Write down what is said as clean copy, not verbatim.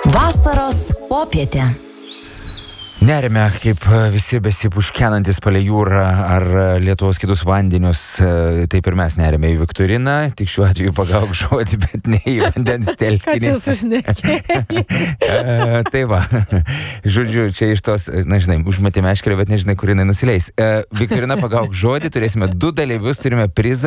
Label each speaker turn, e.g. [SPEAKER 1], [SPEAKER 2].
[SPEAKER 1] Vasaros popietė.
[SPEAKER 2] Nerime, kaip visi besipuškenantis palei jūrą ar Lietuvos kitus vandenius, taip ir mes nerime į Viktoriną, tik šiuo atveju pagauk žodį, bet ne į vandens telkinį.
[SPEAKER 3] Ką čia sušnekėjai?
[SPEAKER 2] Tai va, žodžiu, čia iš tos, na žinai, užmetė meškerę, bet nežinai, kur jinai nusileis. Viktorina, pagauk žodį, turėsime 2 dalyvius, turime prizą.